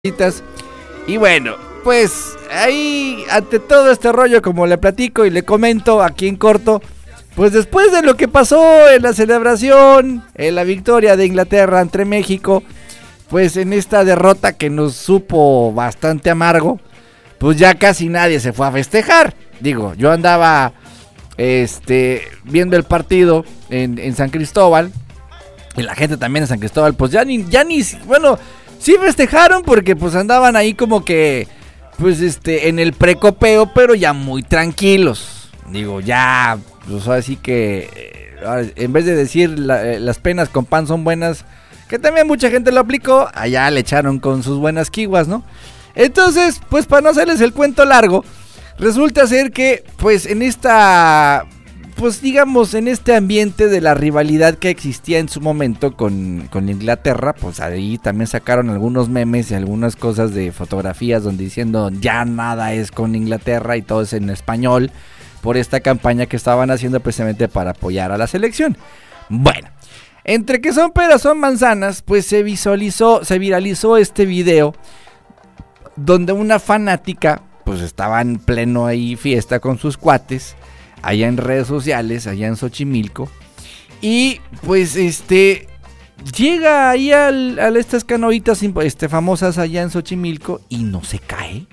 Y bueno, pues ahí ante todo este rollo, como le platico y le comento aquí en corto, pues después de lo que pasó en la celebración, en la victoria de Inglaterra ante México, pues en esta derrota que nos supo bastante amargo, pues ya casi nadie se fue a festejar. Digo, yo andaba viendo el partido en San Cristóbal, y la gente también en San Cristóbal, pues ya ni, bueno, sí festejaron porque pues andaban ahí como que, pues en el precopeo, pero ya muy tranquilos. Digo, ya, pues así que, en vez de decir las penas con pan son buenas, que también mucha gente lo aplicó, allá le echaron con sus buenas kiwas, ¿no? Entonces, pues para no hacerles el cuento largo, resulta ser que, pues en esta, pues digamos, en este ambiente de la rivalidad que existía en su momento con Inglaterra, pues ahí también sacaron algunos memes y algunas cosas de fotografías donde diciendo ya nada es con Inglaterra y todo es en español, por esta campaña que estaban haciendo precisamente para apoyar a la selección. Bueno, entre que son peras son manzanas, pues se viralizó este video donde una fanática pues estaba en pleno ahí fiesta con sus cuates, allá en redes sociales, allá en Xochimilco, y pues llega ahí a estas canoitas famosas allá en Xochimilco y no se cae.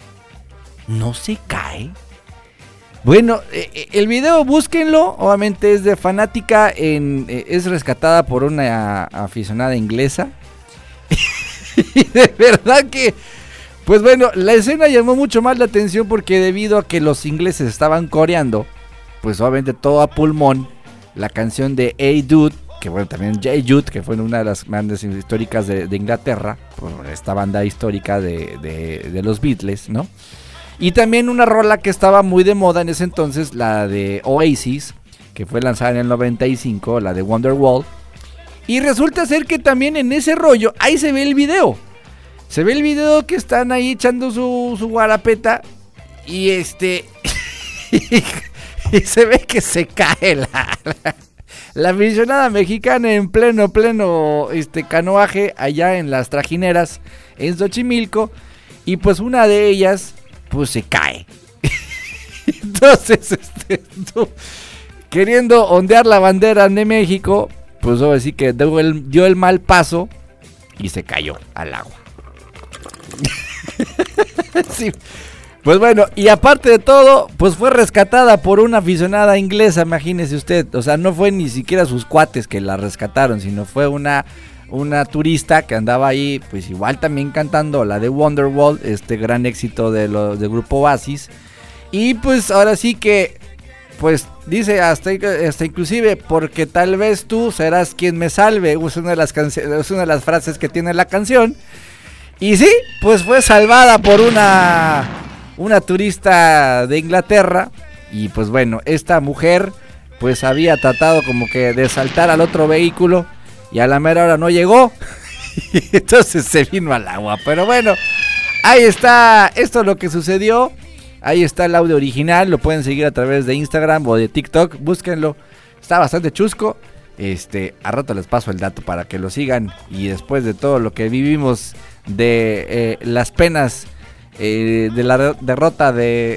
Bueno, el video búsquenlo, obviamente es de fanática, es rescatada por una aficionada inglesa. Y de verdad que, pues bueno, la escena llamó mucho más la atención porque debido a que los ingleses estaban coreando, pues obviamente todo a pulmón, la canción de Hey Dude, que bueno, también Hey Jude, que fue una de las bandas históricas de Inglaterra, pues esta banda histórica de los Beatles, ¿no? Y también una rola que estaba muy de moda en ese entonces, la de Oasis, que fue lanzada en el 95, la de Wonderwall. Y resulta ser que también en ese rollo, ahí se ve el video. Se ve el video que están ahí echando su guarapeta y y se ve que se cae la aficionada mexicana en pleno canoaje allá en las trajineras en Xochimilco, y pues una de ellas pues se cae. Entonces tú, queriendo ondear la bandera de México, pues ahora sí que dio el mal paso y se cayó al agua. Sí. Pues bueno, y aparte de todo, pues fue rescatada por una aficionada inglesa, imagínese usted. O sea, no fue ni siquiera sus cuates que la rescataron, sino fue una turista que andaba ahí, pues igual también cantando la de Wonderwall, gran éxito del grupo Oasis. Y pues ahora sí que, pues dice hasta inclusive, porque tal vez tú serás quien me salve, es una de las frases que tiene la canción. Y sí, pues fue salvada por una turista de Inglaterra. Y pues bueno, esta mujer pues había tratado como que de saltar al otro vehículo y a la mera hora no llegó. Entonces se vino al agua. Pero bueno, ahí está, esto es lo que sucedió. Ahí está el audio original, lo pueden seguir a través de Instagram o de TikTok, búsquenlo. Está bastante chusco. A rato les paso el dato para que lo sigan. Y después de todo lo que vivimos de las penas de la derrota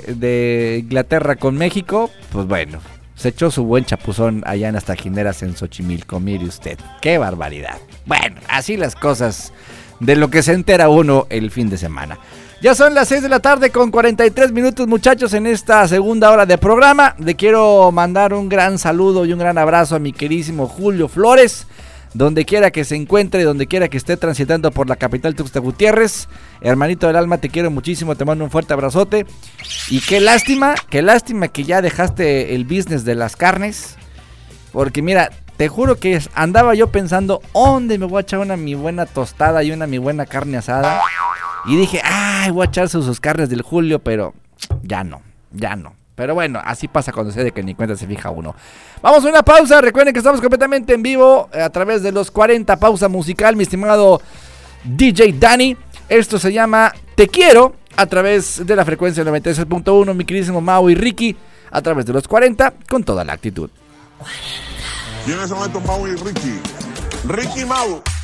de Inglaterra con México, pues bueno, se echó su buen chapuzón allá en las trajineras en Xochimilco, mire usted, qué barbaridad. Bueno, así las cosas de lo que se entera uno el fin de semana. Ya son las 6 de la tarde con 43 minutos, muchachos, en esta segunda hora de programa. Le quiero mandar un gran saludo y un gran abrazo a mi queridísimo Julio Flores, donde quiera que se encuentre, donde quiera que esté transitando por la capital Tuxtla Gutiérrez. Hermanito del alma, te quiero muchísimo, te mando un fuerte abrazote. Y qué lástima que ya dejaste el business de las carnes, porque mira, te juro que andaba yo pensando dónde me voy a echar mi buena tostada y mi buena carne asada. Y dije, voy a echar sus carnes del Julio, pero ya no. Pero bueno, así pasa cuando se de que ni cuenta se fija uno. Vamos a una pausa, recuerden que estamos completamente en vivo a través de los 40, pausa musical, mi estimado DJ Dani. Esto se llama Te Quiero, a través de la frecuencia 96.1, mi queridísimo Mau y Ricky, a través de los 40, con toda la actitud. Y en ese momento Mau y Ricky Mau.